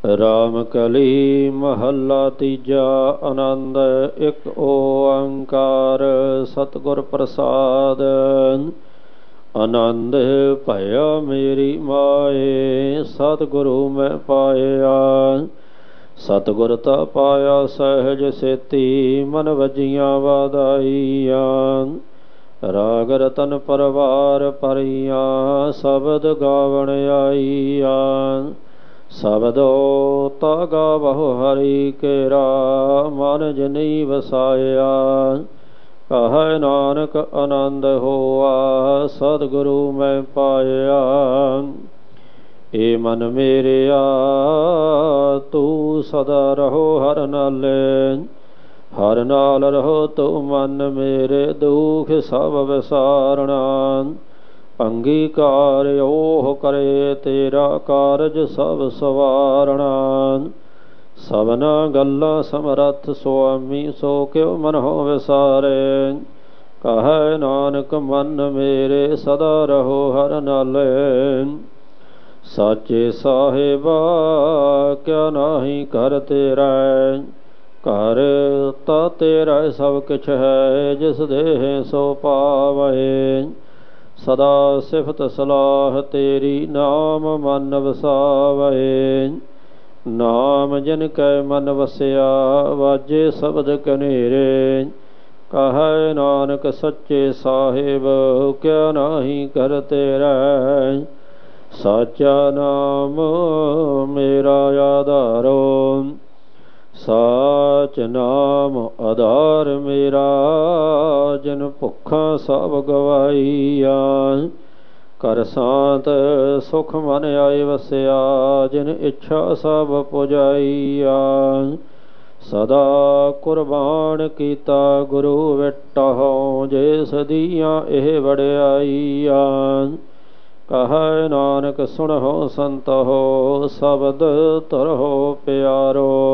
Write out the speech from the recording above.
ਰਾਮ ਕਲੀ ਮਹੱਲਾ ਤੀਜਾ। ਆਨੰਦ ਇੱਕ ਓੰਕਾਰ ਸਤਿਗੁਰ ਪ੍ਰਸਾਦ। ਆਨੰਦ ਭਇਆ ਮੇਰੀ ਮਾਏ, ਸਤਿਗੁਰੂ ਮੈਂ ਪਾਇਆ। ਸਤਿਗੁਰ ਤਾ ਪਾਇਆ ਸਹਿਜ ਸੇਤੀ, ਮਨ ਵਜੀਆਂ ਵਾਧਾਈਆਂ। ਰਾਗ ਰਤਨ ਪਰਵਾਰ ਭਰੀਆਂ, ਸ਼ਬਦ ਗਾਵਣ ਆਈਆਂ। ਸ਼ਬਦੋ ਤਾ ਗਾਵਹੁ ਹਰਿ ਕੇਰਾ, ਮਨ ਜਿਨੀ ਵਸਾਇਆ। ਕਹੈ ਨਾਨਕ ਆਨੰਦ ਹੋਆ, ਸਤਿਗੁਰੂ ਮੈਂ ਪਾਇਆ। ਏ ਮਨ ਮੇਰਿਆ ਤੂੰ ਸਦਾ ਰਹੋ ਹਰਿ ਨਾਲੇ, ਹਰਿ ਨਾਲ ਰਹੋ ਤੂੰ ਮਨ ਮੇਰੇ, ਦੁਖ ਸਭ ਵਿਸਾਰਣਾ। ਅੰਗੀਕਾਰ ਓਹ ਕਰੇ ਤੇਰਾ, ਕਾਰਜ ਸਭ ਸਵਾਰਣਾ। ਸਭਨਾ ਗੱਲਾਂ ਸਮਰੱਥ ਸੁਆਮੀ, ਸੋ ਕਿਉ ਮਨਹੁ ਵਿਸਾਰੇ। ਕਹੈ ਨਾਨਕ ਮਨ ਮੇਰੇ ਸਦਾ ਰਹੋ ਹਰਿ ਨਾਲੇ। ਸਾਚੇ ਸਾਹਿਬਾ ਕਿਆ ਨਾਹੀ ਘਰ ਤੇਰਾ, ਘਰ ਤਾ ਤੇਰਾ ਸਭ ਕਿਛ ਹੈ, ਜਿਸ ਦੇਹ ਸੋ ਪਾਵੈ। ਸਦਾ ਸਿਫਤ ਸਲਾਹ ਤੇਰੀ, ਨਾਮ ਮਨ ਵਸਾਵੈ। ਨਾਮ ਜਿਨ ਕੈ ਮਨ ਵਸਿਆ, ਵਾਜੇ ਸ਼ਬਦ ਕਨੇਰੇ। ਕਹੈ ਨਾਨਕ ਸੱਚੇ ਸਾਹਿਬ ਕਿਆ ਨਾਹੀ ਘਰ ਤੇਰਾ। ਸਾਚਾ ਨਾਮ ਮੇਰਾ ਆਧਾਰੋ, ਸਾਚ ਨਾਮ ਆਧਾਰ ਮੇਰਾ। ਜਿਨ ਭੁੱਖਾਂ ਸਭ ਗਵਾਈਆਂ, ਕਰ ਸਾਂਤ ਸੁਖ ਮਨ ਆਏ ਵਸਿਆ। ਜਿਨ ਇੱਛਾ ਸਭ ਪੁਜਾਈਆਂ, ਸਦਾ ਕੁਰਬਾਨ ਕੀਤਾ ਗੁਰੂ ਵਿਟਹੁ। ਜੇ ਸਦੀਆਂ ਇਹ ਵਡਿਆਈਆਂ, ਕਹੈ ਨਾਨਕ ਸੁਣਹੁ ਸੰਤਹੁ, ਸ਼ਬਦ ਧਰਹੁ ਪਿਆਰੋ।